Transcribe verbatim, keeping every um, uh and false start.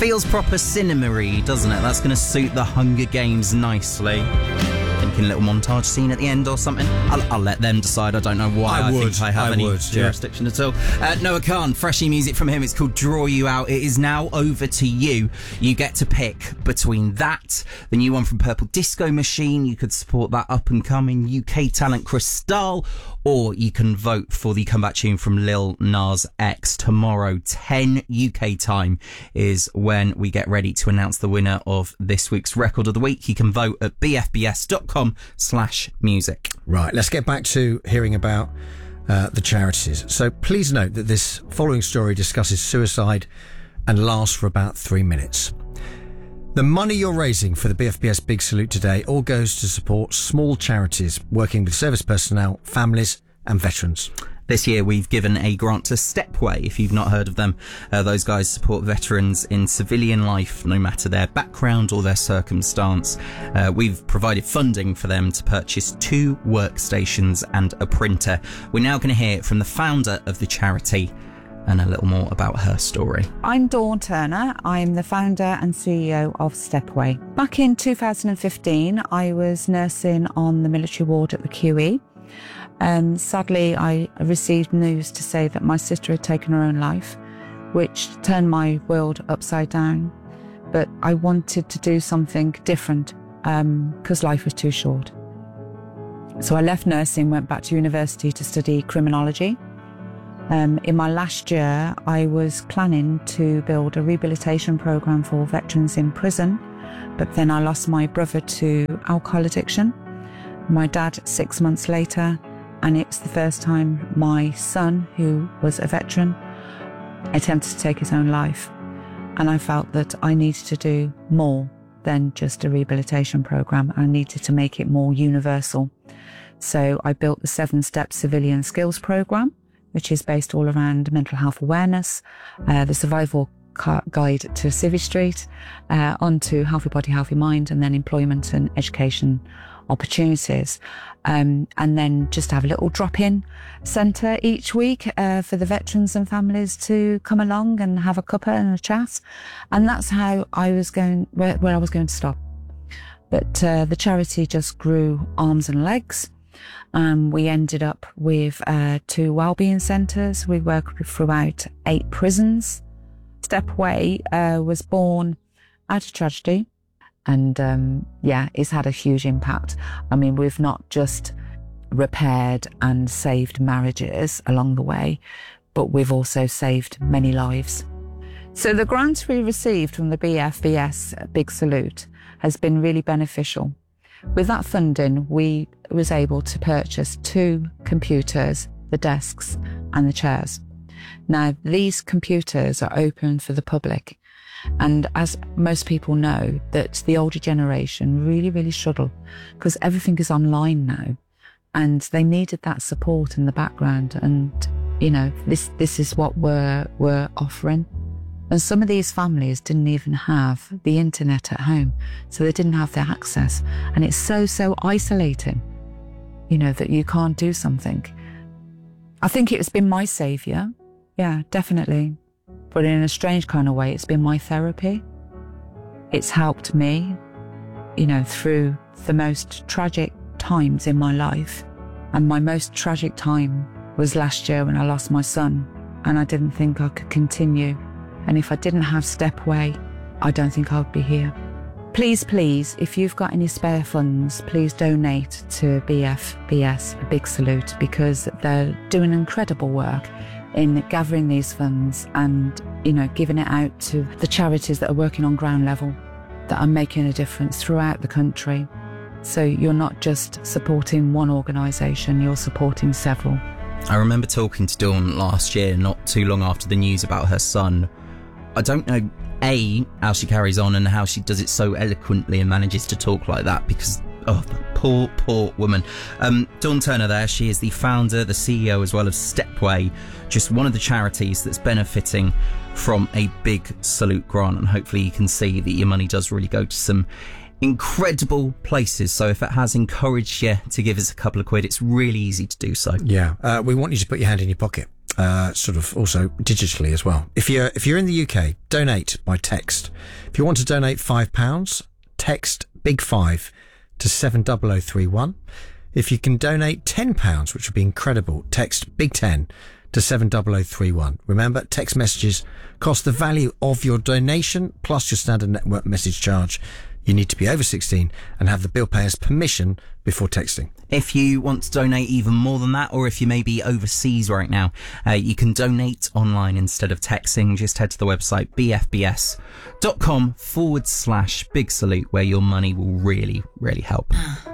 Feels proper cinema-y, doesn't it? That's going to suit the Hunger Games nicely. Thinking a little montage scene at the end or something. I'll, I'll let them decide. I don't know why I, I would. think I have I any would, jurisdiction yeah. at all. Uh, Noah Khan, freshy music from him. It's called Draw You Out. It is now over to you. You get to pick between that, the new one from Purple Disco Machine. You could support that up-and-coming U K talent Cristal, or you can vote for the comeback tune from Lil Nas X. Tomorrow, ten U K time, is when we get ready to announce the winner of this week's Record of the Week. You can vote at b f b s dot com slash music. Right, let's get back to hearing about uh, the charities. So please note that this following story discusses suicide and lasts for about three minutes. The money you're raising for the B F B S Big Salute today all goes to support small charities working with service personnel, families and veterans. This year we've given a grant to Stepway. If you've not heard of them, uh, those guys support veterans in civilian life, no matter their background or their circumstance. Uh, we've provided funding for them to purchase two workstations and a printer. We're now going to hear from the founder of the charity and a little more about her story. I'm Dawn Turner. I'm the founder and C E O of Stepway. Back in two thousand fifteen, I was nursing on the military ward at the Q E. Um, sadly, I received news to say that my sister had taken her own life, which turned my world upside down. But I wanted to do something different because um, life was too short. So I left nursing, went back to university to study criminology. Um, in my last year, I was planning to build a rehabilitation programme for veterans in prison, but then I lost my brother to alcohol addiction, my dad six months later, and it's the first time my son, who was a veteran, attempted to take his own life. And I felt that I needed to do more than just a rehabilitation programme. I needed to make it more universal. So I built the seven-step civilian skills programme, which is based all around mental health awareness, uh, the survival guide to Civvy Street, uh, onto Healthy Body, Healthy Mind, and then employment and education opportunities. Um, and then just have a little drop-in centre each week uh, for the veterans and families to come along and have a cuppa and a chat. And that's how I was going, where, where I was going to stop. But uh, the charity just grew arms and legs. Um, we ended up with uh, two wellbeing centres. We worked throughout eight prisons. Stepway uh, was born out of tragedy. And um, yeah, it's had a huge impact. I mean, we've not just repaired and saved marriages along the way, but we've also saved many lives. So the grant we received from the B F B S Big Salute has been really beneficial. With that funding, we was able to purchase two computers, the desks and the chairs. Now, these computers are open for the public. And as most people know, that the older generation really, really struggle because everything is online now, and they needed that support in the background. And, you know, this, this is what we're, we're offering. And some of these families didn't even have the internet at home, so they didn't have their access. And it's so, so isolating, you know, that you can't do something. I think it's been my saviour. Yeah, definitely. But in a strange kind of way, it's been my therapy. It's helped me, you know, through the most tragic times in my life. And my most tragic time was last year when I lost my son, and I didn't think I could continue. And if I didn't have Stepway, I don't think I would be here. Please, please, if you've got any spare funds, please donate to B F B S, a Big Salute, because they're doing incredible work in gathering these funds and, you know, giving it out to the charities that are working on ground level, that are making a difference throughout the country. So you're not just supporting one organisation, you're supporting several. I remember talking to Dawn last year, not too long after the news about her son. I don't know, A, how she carries on and how she does it so eloquently and manages to talk like that, because, oh, the poor, poor woman. Um, Dawn Turner there, she is the founder, the C E O as well of Stepway, just one of the charities that's benefiting from a Big Salute grant, and hopefully you can see that your money does really go to some incredible places. So if it has encouraged you to give us a couple of quid, it's really easy to do so. Yeah, uh, we want you to put your hand in your pocket uh, sort of also digitally as well. If you're if you're in the U K, donate by text. If you want to donate five pounds, text big five to seven double oh three one. If you can donate ten pounds, which would be incredible, text big ten to seven double oh three one. Remember, text messages cost the value of your donation plus your standard network message charge. You need to be over sixteen and have the bill payer's permission before texting. If you want to donate even more than that, or if you may be overseas right now, uh, you can donate online instead of texting. Just head to the website bfbs.com forward slash big salute, where your money will really, really help.